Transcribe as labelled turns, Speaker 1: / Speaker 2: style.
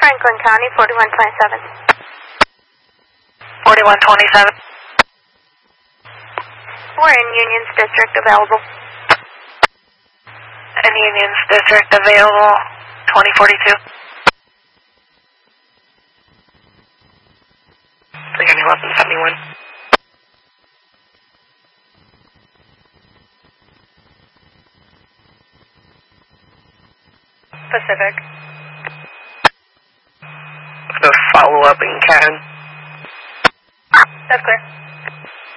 Speaker 1: Franklin County, 4127.
Speaker 2: 4127.
Speaker 1: We're in Union's District available.
Speaker 2: In Union's District available, 2042. 31171.
Speaker 1: Pacific.
Speaker 2: Let's go follow up in Canton.
Speaker 1: That's clear.